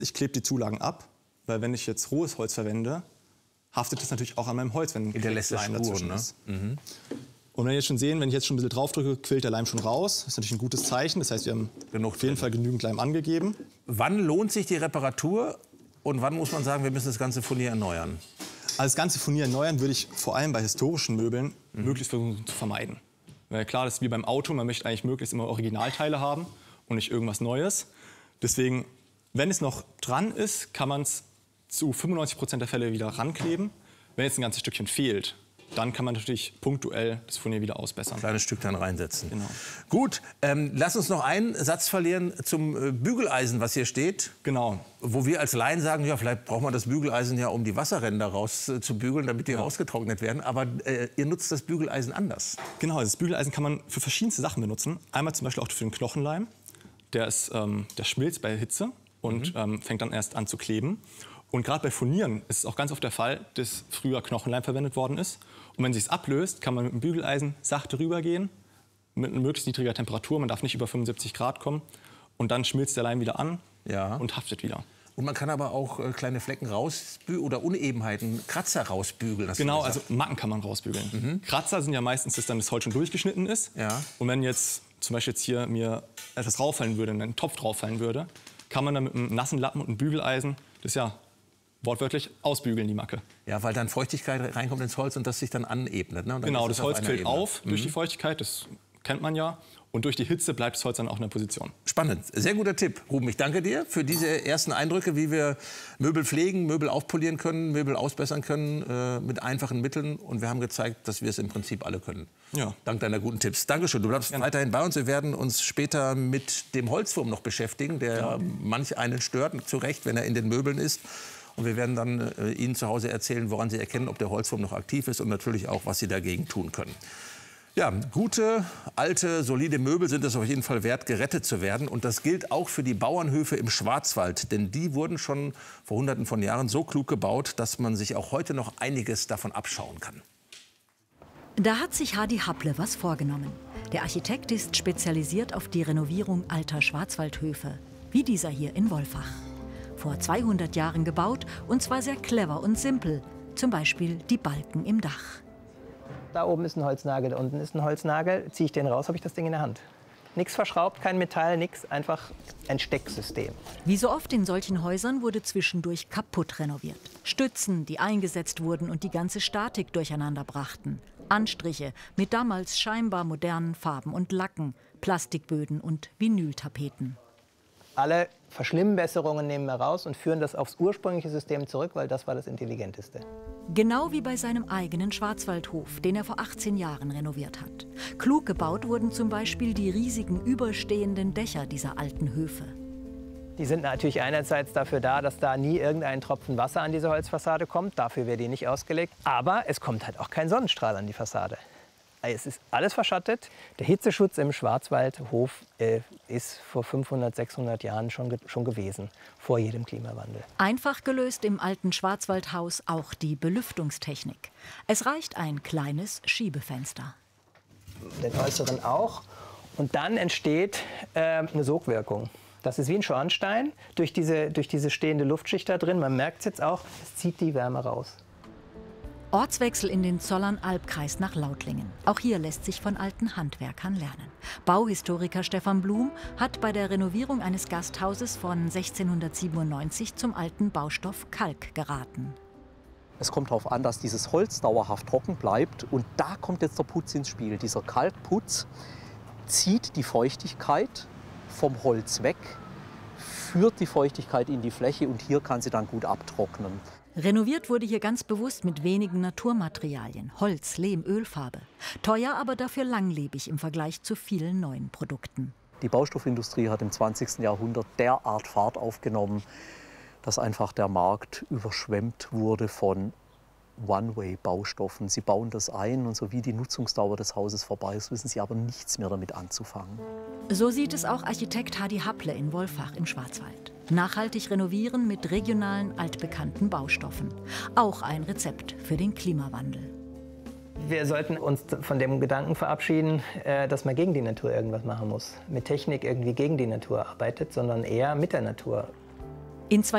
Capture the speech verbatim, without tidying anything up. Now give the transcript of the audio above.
Ich klebe die Zulagen ab, weil wenn ich jetzt rohes Holz verwende, haftet es natürlich auch an meinem Holz, wenn der lässt Leim dazwischen ne? ist. Mhm. Und wenn ihr jetzt schon sehen, wenn ich jetzt schon ein bisschen draufdrücke, quillt der Leim schon raus. Das ist natürlich ein gutes Zeichen. Das heißt, wir haben Genug auf jeden drin. Fall genügend Leim angegeben. Wann lohnt sich die Reparatur und wann muss man sagen, wir müssen das ganze Furnier erneuern? Also das ganze Furnier erneuern würde ich vor allem bei historischen Möbeln mhm. möglichst versuchen zu vermeiden. Weil klar, das ist wie beim Auto, man möchte eigentlich möglichst immer Originalteile haben und nicht irgendwas Neues. Deswegen, wenn es noch dran ist, kann man es zu fünfundneunzig Prozent der Fälle wieder rankleben. Wenn jetzt ein ganzes Stückchen fehlt, dann kann man natürlich punktuell das Furnier wieder ausbessern. Ein kleines Stück dann reinsetzen. Genau. Gut, ähm, lass uns noch einen Satz verlieren zum äh, Bügeleisen, was hier steht. Genau. Wo wir als Laien sagen, ja, vielleicht braucht man das Bügeleisen ja, um die Wasserränder raus äh, zu bügeln, damit die ja. rausgetrocknet werden. Aber äh, ihr nutzt das Bügeleisen anders. Genau, das Bügeleisen kann man für verschiedenste Sachen benutzen. Einmal zum Beispiel auch für den Knochenleim. Der, ist, ähm, der schmilzt bei Hitze und mhm. ähm, fängt dann erst an zu kleben. Und gerade bei Furnieren ist es auch ganz oft der Fall, dass früher Knochenleim verwendet worden ist. Und wenn es sich ablöst, kann man mit dem Bügeleisen sachte rübergehen, mit möglichst niedriger Temperatur. Man darf nicht über fünfundsiebzig Grad kommen. Und dann schmilzt der Leim wieder an ja. und haftet wieder. Und man kann aber auch äh, kleine Flecken rausbügeln oder Unebenheiten, Kratzer rausbügeln. Genau, also Macken kann man rausbügeln. Mhm. Kratzer sind ja meistens, dass dann das Holz schon durchgeschnitten ist. Ja. Und wenn jetzt zum Beispiel jetzt hier mir etwas rauffallen würde, ein Topf drauffallen würde, kann man dann mit einem nassen Lappen und einem Bügeleisen das ja wortwörtlich ausbügeln, die Macke. Ja, weil dann Feuchtigkeit reinkommt ins Holz und das sich dann anebnet. Ne? Und dann genau, das Holz quillt Ebene. auf durch mhm. die Feuchtigkeit, das kennt man ja. Und durch die Hitze bleibt das Holz dann auch in der Position. Spannend, sehr guter Tipp. Ruben, ich danke dir für diese ersten Eindrücke, wie wir Möbel pflegen, Möbel aufpolieren können, Möbel ausbessern können äh, mit einfachen Mitteln. Und wir haben gezeigt, dass wir es im Prinzip alle können. Ja. Dank deiner guten Tipps. Dankeschön, du bleibst ja. weiterhin bei uns. Wir werden uns später mit dem Holzwurm noch beschäftigen, der ja. manch einen stört, zu Recht, wenn er in den Möbeln ist. Und wir werden dann äh, Ihnen zu Hause erzählen, woran Sie erkennen, ob der Holzwurm noch aktiv ist und natürlich auch, was Sie dagegen tun können. Ja, gute, alte, solide Möbel sind es auf jeden Fall wert, gerettet zu werden. Und das gilt auch für die Bauernhöfe im Schwarzwald. Denn die wurden schon vor Hunderten von Jahren so klug gebaut, dass man sich auch heute noch einiges davon abschauen kann. Da hat sich Hardy Happle was vorgenommen. Der Architekt ist spezialisiert auf die Renovierung alter Schwarzwaldhöfe, wie dieser hier in Wolfach. Vor zweihundert Jahren gebaut und zwar sehr clever und simpel. Zum Beispiel die Balken im Dach. Da oben ist ein Holznagel, da unten ist ein Holznagel. Ziehe ich den raus, habe ich das Ding in der Hand. Nichts verschraubt, kein Metall, nichts, einfach ein Stecksystem. Wie so oft in solchen Häusern wurde zwischendurch kaputt renoviert. Stützen, die eingesetzt wurden und die ganze Statik durcheinander brachten. Anstriche mit damals scheinbar modernen Farben und Lacken, Plastikböden und Vinyltapeten. Alle Verschlimmbesserungen nehmen wir raus und führen das aufs ursprüngliche System zurück, weil das war das Intelligenteste. Genau wie bei seinem eigenen Schwarzwaldhof, den er vor achtzehn Jahren renoviert hat. Klug gebaut wurden zum Beispiel die riesigen überstehenden Dächer dieser alten Höfe. Die sind natürlich einerseits dafür da, dass da nie irgendein Tropfen Wasser an diese Holzfassade kommt. Dafür wäre die nicht ausgelegt. Aber es kommt halt auch kein Sonnenstrahl an die Fassade. Es ist alles verschattet. Der Hitzeschutz im Schwarzwaldhof äh, ist vor fünfhundert, sechshundert Jahren schon, ge schon gewesen, vor jedem Klimawandel. Einfach gelöst im alten Schwarzwaldhaus auch die Belüftungstechnik. Es reicht ein kleines Schiebefenster. Den äußeren auch. Und dann entsteht äh, eine Sogwirkung. Das ist wie ein Schornstein, durch diese, durch diese stehende Luftschicht da drin. Man merkt es jetzt auch, es zieht die Wärme raus. Ortswechsel in den Zollern-Albkreis nach Lautlingen. Auch hier lässt sich von alten Handwerkern lernen. Bauhistoriker Stefan Blum hat bei der Renovierung eines Gasthauses von sechzehnhundertsiebenundneunzig zum alten Baustoff Kalk geraten. Es kommt darauf an, dass dieses Holz dauerhaft trocken bleibt. Und da kommt jetzt der Putz ins Spiel. Dieser Kalkputz zieht die Feuchtigkeit vom Holz weg, führt die Feuchtigkeit in die Fläche und hier kann sie dann gut abtrocknen. Renoviert wurde hier ganz bewusst mit wenigen Naturmaterialien, Holz, Lehm, Ölfarbe. Teuer, aber dafür langlebig im Vergleich zu vielen neuen Produkten. Die Baustoffindustrie hat im zwanzigsten Jahrhundert derart Fahrt aufgenommen, dass einfach der Markt überschwemmt wurde von One-Way-Baustoffen. Sie bauen das ein und so wie die Nutzungsdauer des Hauses vorbei ist, wissen sie aber nichts mehr damit anzufangen. So sieht es auch Architekt Hardy Happle in Wolfach im Schwarzwald. Nachhaltig renovieren mit regionalen, altbekannten Baustoffen. Auch ein Rezept für den Klimawandel. Wir sollten uns von dem Gedanken verabschieden, dass man gegen die Natur irgendwas machen muss. Mit Technik irgendwie gegen die Natur arbeitet, sondern eher mit der Natur. In zwei